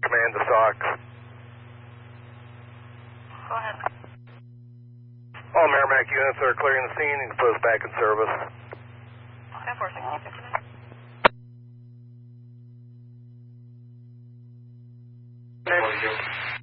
Command to SOX. Go ahead. All Merrimack units are clearing the scene and post back in service. 10-4, 6, 6, 6.